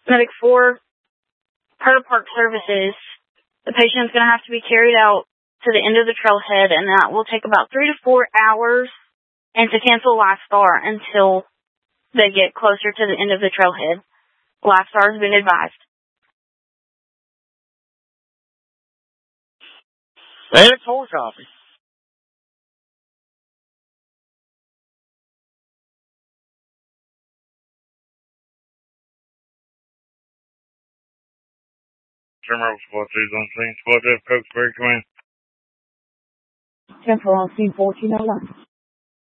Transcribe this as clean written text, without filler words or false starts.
Medic 4, per park services, the patient is going to have to be carried out to the end of the trailhead, and that will take about 3 to 4 hours, and to cancel Lifestar until they get closer to the end of the trailhead. Lifestar has been advised. Medic 4 copy. Terminal Squad 2's on scene. Squad F, Cokesbury, come in. Central on scene 1409.